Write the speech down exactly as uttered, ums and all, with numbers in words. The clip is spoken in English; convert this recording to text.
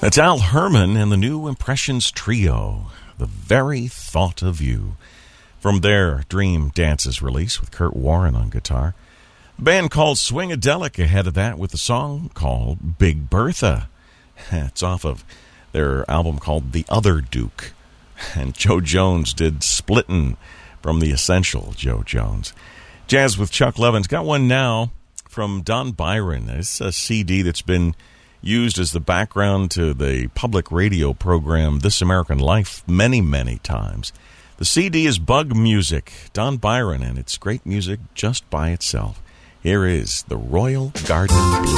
That's Al Herman and the New Impressions Trio, The Very Thought of You, from their Dream Dances release with Kurt Warren on guitar. The band called Swingadelic ahead of that with a song called Big Bertha. It's off of their album called The Other Duke. And Joe Jones did Splittin' from the Essential Joe Jones. Jazz with Chuck Levin's got one now from Don Byron. It's a C D that's been used as the background to the public radio program This American Life many, many times. The C D is Bug Music, Don Byron, and it's great music just by itself. Here is The Royal Garden Blues.